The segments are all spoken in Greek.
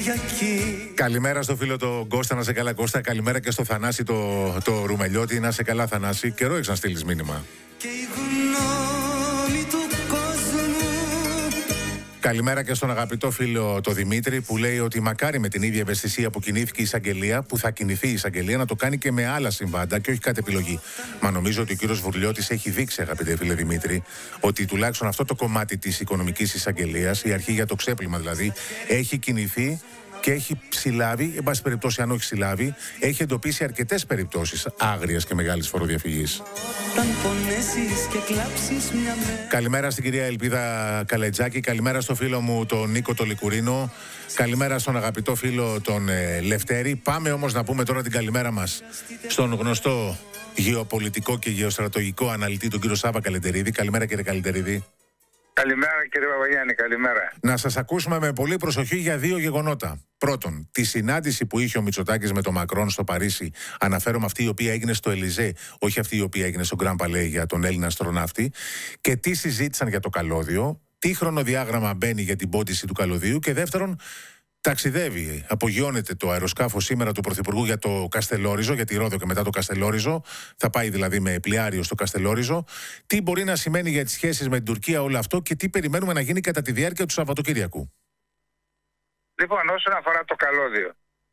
Καλημέρα στο φίλο τον Κώστα, να σε καλά Κώστα. Καλημέρα και στο Θανάση το Ρουμελιώτη, να σε καλά Θανάση. Καιρό έχεις να στείλεις μήνυμα. Καλημέρα και στον αγαπητό φίλο το Δημήτρη που λέει ότι μακάρι με την ίδια ευαισθησία που κινήθηκε η εισαγγελία, που θα κινηθεί η εισαγγελία, να το κάνει και με άλλα συμβάντα και όχι κάτι επιλογή. Μα νομίζω ότι ο κύριος Βουρλιώτης έχει δείξει, αγαπητέ φίλε Δημήτρη, ότι τουλάχιστον αυτό το κομμάτι της οικονομικής εισαγγελίας, η αρχή για το ξέπλυμα δηλαδή, έχει κινηθεί και έχει συλλάβει, εν πάση περιπτώσει, αν όχι συλλάβει, έχει εντοπίσει αρκετές περιπτώσεις άγριας και μεγάλης φοροδιαφυγής. Καλημέρα στην κυρία Ελπίδα Καλετζάκη, καλημέρα στο φίλο μου τον Νίκο το Λικουρίνο, καλημέρα στον αγαπητό φίλο τον Λευτέρη. Πάμε όμως να πούμε τώρα την καλημέρα μας στον γνωστό γεωπολιτικό και γεωστρατογικό αναλυτή τον κύριο Σάβα Καλεντερίδη. Καλημέρα κύριε Καλεντερίδη. Καλημέρα κύριε Παπαγιάννη, καλημέρα. Να σας ακούσουμε με πολύ προσοχή για δύο γεγονότα. Πρώτον, τη συνάντηση που είχε ο Μητσοτάκης με τον Μακρόν στο Παρίσι, αναφέρομαι αυτή η οποία έγινε στο Ελιζέ, όχι αυτή η οποία έγινε στο Γκραν Παλέ για τον Έλληνα αστροναύτη, και τι συζήτησαν για το καλώδιο, τι χρονοδιάγραμμα μπαίνει για την πόντιση του καλωδίου και δεύτερον, ταξιδεύει, απογειώνεται το αεροσκάφος σήμερα του Πρωθυπουργού για το Καστελόριζο, για τη Ρόδο και μετά το Καστελόριζο. Θα πάει δηλαδή με πλοιάριο στο Καστελόριζο. Τι μπορεί να σημαίνει για τις σχέσεις με την Τουρκία όλο αυτό και τι περιμένουμε να γίνει κατά τη διάρκεια του Σαββατοκύριακου. Λοιπόν, όσον αφορά το καλώδιο,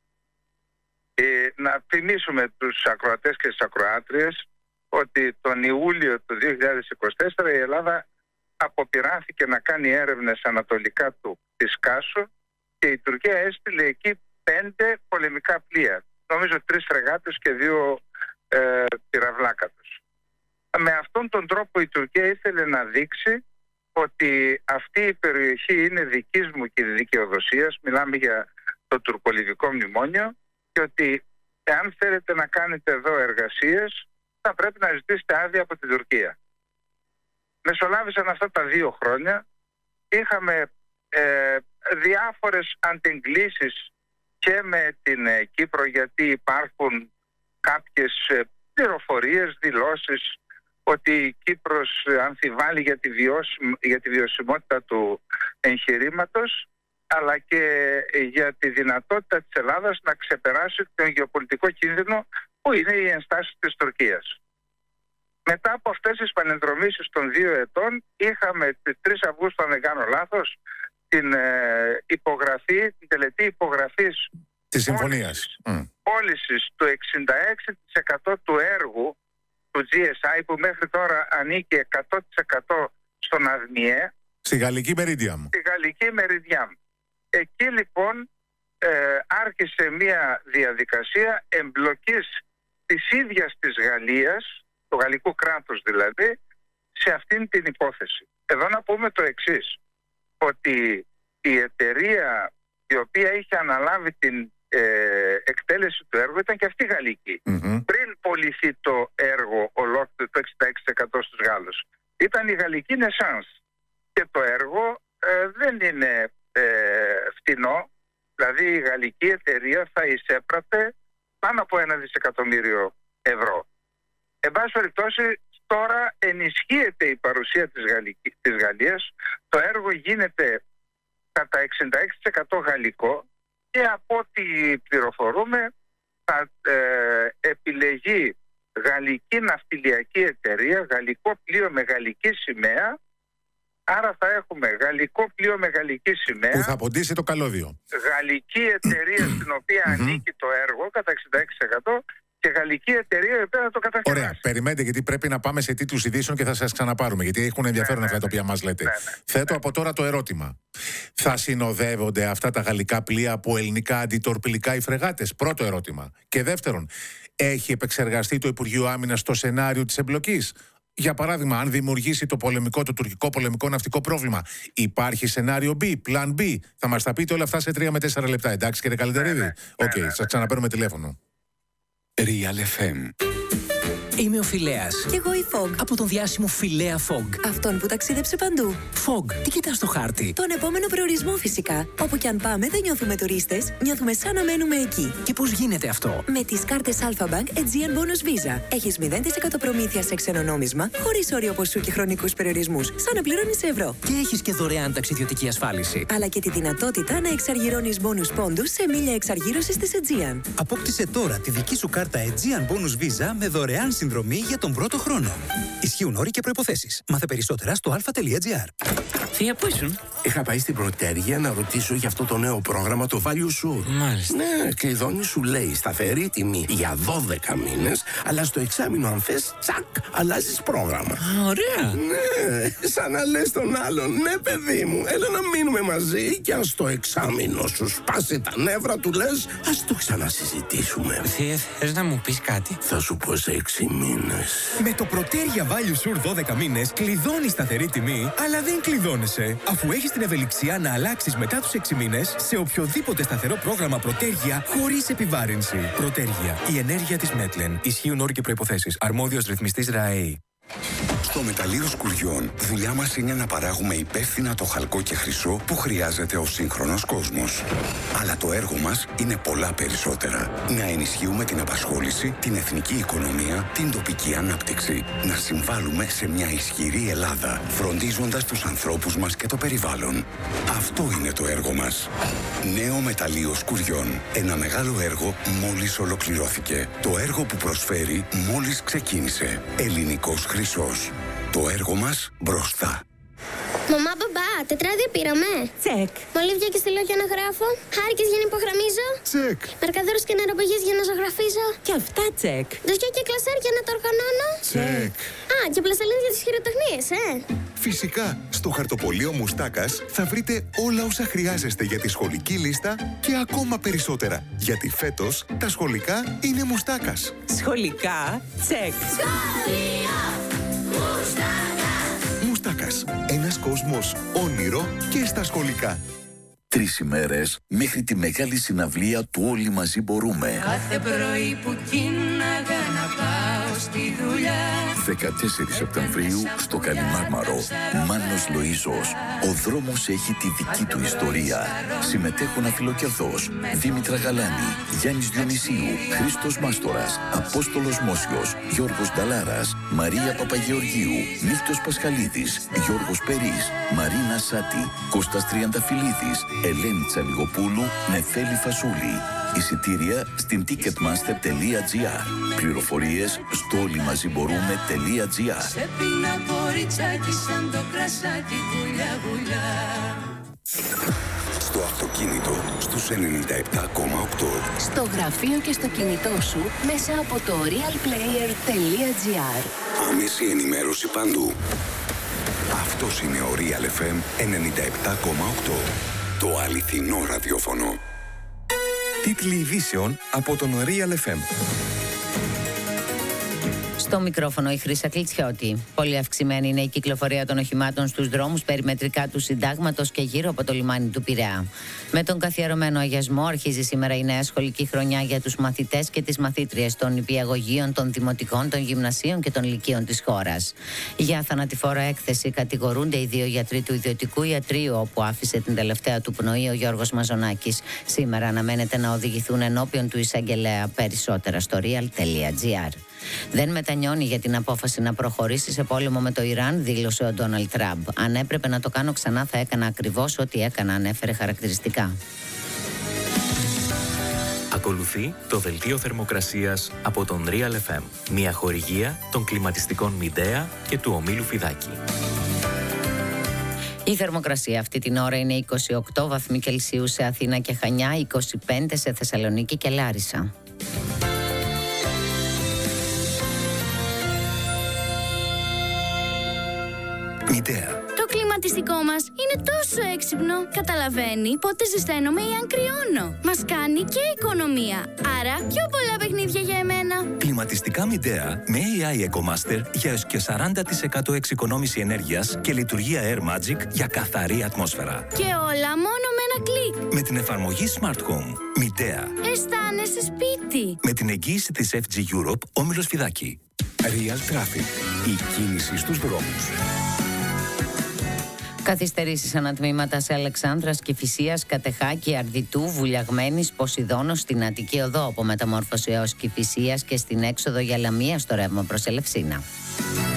να θυμίσουμε τους ακροατές και τις ακροάτριες ότι τον Ιούλιο του 2024 η Ελλάδα αποπειράθηκε να κάνει έρευνες ανατολικά της Κάσου και η Τουρκία έστειλε εκεί 5 πολεμικά πλοία. Νομίζω 3 φρεγάτες και 2 πυραυλάκατες. Με αυτόν τον τρόπο η Τουρκία ήθελε να δείξει ότι αυτή η περιοχή είναι δικής μου και δικαιοδοσίας, μιλάμε για το τουρκολιβικό μνημόνιο, και ότι εάν θέλετε να κάνετε εδώ εργασίες θα πρέπει να ζητήσετε άδεια από την Τουρκία. Μεσολάβησαν αυτά τα 2 χρόνια, είχαμε διάφορες αντεγκλήσεις και με την Κύπρο, γιατί υπάρχουν κάποιες πληροφορίες, δηλώσεις ότι η Κύπρος αμφιβάλλει για τη βιωσιμότητα του εγχειρήματος, αλλά και για τη δυνατότητα της Ελλάδας να ξεπεράσει τον γεωπολιτικό κίνδυνο που είναι οι ενστάσεις της Τουρκίας. Μετά από αυτές τις πανενδρομήσεις των 2 ετών είχαμε τις 3 Αυγούστου, αν δεν κάνω λάθος, την τελετή υπογραφής της συμφωνίας πώλησης του 66% του έργου του GSI, που μέχρι τώρα ανήκει 100% στον ΑΔΜΙΕ, στη Γαλλική Μεριντιάμ. Εκεί λοιπόν άρχισε μια διαδικασία εμπλοκής της ίδιας της Γαλλίας, του γαλλικού κράτους δηλαδή, σε αυτήν την υπόθεση. Εδώ να πούμε το εξής, ότι η εταιρεία η οποία είχε αναλάβει την εκτέλεση του έργου ήταν και αυτή γαλλική. Πριν πωληθεί το έργο ολόκληρο, το 66% στους Γάλλους, ήταν η γαλλική Νεσάνς. Και το έργο δεν είναι φτηνό, δηλαδή η γαλλική εταιρεία θα εισέπρατε πάνω από 1 δισεκατομμύριο ευρώ. Εν πάση περιπτώσει, τώρα ενισχύεται η παρουσία της Γαλλίας, το έργο γίνεται κατά 66% γαλλικό και από ό,τι πληροφορούμε θα επιλεγεί γαλλική ναυτιλιακή εταιρεία, γαλλικό πλοίο με γαλλική σημαία, άρα θα έχουμε γαλλικό πλοίο με γαλλική σημαία που θα ποντίσει το καλώδιο, γαλλική εταιρεία στην οποία ανήκει το έργο κατά 66% και γαλλική εταιρεία η οποία θα το κατασκευάσει. Ωραία, περιμένετε, γιατί πρέπει να πάμε σε τίτλους ειδήσεων και θα σας ξαναπάρουμε, γιατί έχουν ενδιαφέρον αυτά τα οποία μας λέτε. Θέτω από τώρα το ερώτημα. Θα συνοδεύονται αυτά τα γαλλικά πλοία από ελληνικά αντιτορπιλικά οι φρεγάτες? Πρώτο ερώτημα. Και δεύτερον, έχει επεξεργαστεί το Υπουργείο Άμυνας το σενάριο της εμπλοκής? Για παράδειγμα, αν δημιουργήσει το τουρκικό πολεμικό ναυτικό πρόβλημα, υπάρχει σενάριο B, plan B? Θα μας τα πείτε όλα αυτά σε 3 με 4 λεπτά, εντάξει κύριε Καλεντερίδη? Οκ, σας ξαναπαίρνουμε τηλέφωνο. Real FM. Είμαι ο Φιλέας. Κι εγώ η Fog. Από τον διάσημο Φιλέα Fog. Αυτόν που ταξίδεψε παντού. Fog, τι κοιτάς στο χάρτη? Τον επόμενο προορισμό φυσικά. Όπου κι αν πάμε δεν νιώθουμε τουρίστες, νιώθουμε σαν να μένουμε εκεί. Και πώς γίνεται αυτό? Με τις κάρτες Alpha Bank Aegean Bonus Visa. Έχεις 0% προμήθεια σε ξένο νόμισμα, χωρίς όριο ποσού και χρονικούς περιορισμούς, σαν να πληρώνεις ευρώ. Και έχεις και δωρεάν ταξιδιωτική ασφάλιση. Αλλά και τη δυνατότητα να εξαργυρώνεις bonus πόντους σε μίλια εξαργύρωσης της Aegean. Απόκτησε τώρα τη δική σου κάρτα Aegean Bonus Visa με δωρεάν συνδρομή για τον πρώτο χρόνο. Ισχύουν όροι και προϋποθέσεις. Μάθε περισσότερα στο alpha.gr. Θεία, πού ήσουν? Είχα πάει στην Πρωτέρια να ρωτήσω για αυτό το νέο πρόγραμμα, το Value Sure. Μάλιστα. Ναι, κλειδώνει, σου λέει σταθερή τιμή για 12 μήνες, αλλά στο εξάμηνο αν θες, τσακ, αλλάζεις πρόγραμμα. Ωραία. Ναι, σαν να λες τον άλλον, ναι παιδί μου, έλα να μείνουμε μαζί και αν στο εξάμηνο σου σπάσει τα νεύρα του λες, ας το ξανασυζητήσουμε. Θεία, θες να μου πεις κάτι? Θα σου πω σε 6 μήνες. Με το Πρωτέρια Value Sure 12 μήνες κλειδώνεις σταθερή τιμή, αλλά δεν κλειδώνεσαι. Αφού έχεις την ευελιξία να αλλάξεις μετά τους 6 μήνες σε οποιοδήποτε σταθερό πρόγραμμα Πρωτέρια χωρίς επιβάρυνση. Πρωτέρια, η ενέργεια της Μέτλεν. Ισχύουν όροι και προϋποθέσεις. Αρμόδιος ρυθμιστής ΡΑΕΗ. Στο μεταλλείο Σκουριών, δουλειά μας είναι να παράγουμε υπεύθυνα το χαλκό και χρυσό που χρειάζεται ο σύγχρονος κόσμος. Αλλά το έργο μας είναι πολλά περισσότερα. Να ενισχύουμε την απασχόληση, την εθνική οικονομία, την τοπική ανάπτυξη. Να συμβάλλουμε σε μια ισχυρή Ελλάδα, φροντίζοντας τους ανθρώπους μας και το περιβάλλον. Αυτό είναι το έργο μας. Νέο μεταλλείο Σκουριών. Ένα μεγάλο έργο μόλις ολοκληρώθηκε. Το έργο που προσφέρει μόλις ξεκίνησε. Ελληνικός χρυσός. Το έργο μας μπροστά. Μαμά, μπαμπά, τετράδια πήραμε. Τσεκ. Μολύβια και στυλό για να γράφω. Χάρηκες για να υπογραμμίζω. Τσεκ. Μαρκαδόρους και νεροπαγίες για να ζωγραφίζω. Και αυτά τσεκ. Δοχεία και κλασέρ για να το οργανώνω. Τσεκ. Α, και πλαστελίνες για τις χειροτεχνίες, Φυσικά, στο χαρτοπολείο Μουστάκας θα βρείτε όλα όσα χρειάζεστε για τη σχολική λίστα και ακόμα περισσότερα. Γιατί φέτος τα σχολικά είναι Μουστάκας. Σχολικά τσεκ. Μουστάκας. Ένας κόσμος όνειρο και στα σχολικά. 3 ημέρες μέχρι τη μεγάλη συναυλία του Όλοι Μαζί Μπορούμε. Κάθε πρωί που κίναγα να πάω στη δουλειά. 14 Σεπτεμβρίου στο Καλιμάρμαρο. Μάνος Λοΐζος. Ο δρόμος έχει τη δική του ιστορία. Συμμετέχουν Αφιλοκερδός, Δήμητρα Γαλάνη, Γιάννης Διονυσίου, Χρήστος Μάστορας, Απόστολος Μόσιος, Γιώργος Νταλάρας, Μαρία Παπαγεωργίου, Μίλτος Πασχαλίδης, Γιώργος Περής, Μαρίνα Σάτη, Κώστας Τριανταφυλλίδης, Ελένη Τσαλιγοπούλου, Νεφέλη Φασούλη. Εισιτήρια στην ticketmaster.gr. Πληροφορίες στο όλοιμαζιμπορούμε.gr. Σε πίνα κοριτσάκι σαν το κρασάκι γουλιά γουλιά. Στο αυτοκίνητο στους 97,8. Στο γραφείο και στο κινητό σου μέσα από το realplayer.gr. Άμεση ενημέρωση παντού. Αυτός είναι ο Real FM 97,8. Το αληθινό ραδιόφωνο. Τίτλοι ειδήσεων από τον Real FM. Στο μικρόφωνο η Χρύσα Κλιτσιώτη. Πολύ αυξημένη είναι η κυκλοφορία των οχημάτων στους δρόμους περιμετρικά του Συντάγματος και γύρω από το λιμάνι του Πειραιά. Με τον καθιερωμένο αγιασμό αρχίζει σήμερα η νέα σχολική χρονιά για τους μαθητές και τις μαθήτριες των νηπιαγωγείων, των δημοτικών, των γυμνασίων και των λυκείων της χώρας. Για θανατηφόρα έκθεση κατηγορούνται οι 2 γιατροί του ιδιωτικού ιατρείου, όπου άφησε την τελευταία του πνοή ο Γιώργος Μαζονάκης. Σήμερα αναμένεται να οδηγηθούν ενώπιον του εισαγγελέα. Περισσότερα στο real.gr. Δεν μετανιώνει για την απόφαση να προχωρήσει σε πόλεμο με το Ιράν, δήλωσε ο Ντόναλντ Τραμπ. Αν έπρεπε να το κάνω ξανά, θα έκανα ακριβώς ό,τι έκανα, ανέφερε χαρακτηριστικά. Ακολουθεί το δελτίο θερμοκρασίας από τον Real FM. Μια χορηγία των κλιματιστικών Μιντέα και του ομίλου Φιδάκη. Η θερμοκρασία αυτή την ώρα είναι 28 βαθμοί Κελσίου σε Αθήνα και Χανιά, 25 σε Θεσσαλονίκη και Λάρισα. Μητέα. Το κλιματιστικό μας είναι τόσο έξυπνο. Καταλαβαίνει πότε ζεσταίνομαι ή αν κρυώνω. Μας κάνει και οικονομία. Άρα πιο πολλά παιχνίδια για εμένα. Κλιματιστικά Μητέα με AI EcoMaster για έως και 40% εξοικονόμηση ενέργειας και λειτουργία Air Magic για καθαρή ατμόσφαιρα. Και όλα μόνο με ένα κλικ. Με την εφαρμογή Smart Home. Μητέα. Αισθάνεσαι σπίτι. Με την εγγύηση της FG Europe, όμιλος Φιδάκη. Real Traffic. Η κίνηση στους δρόμους. Καθυστερήσεις ανατμήματα σε Αλεξάνδρας, Κηφισίας, Κατεχάκη, Αρδιτού, Βουλιαγμένης, Ποσειδώνος, στην Αττική Οδό από Μεταμόρφωση έως Κηφισίας και στην έξοδο για Λαμία στο ρεύμα προς Ελευσίνα.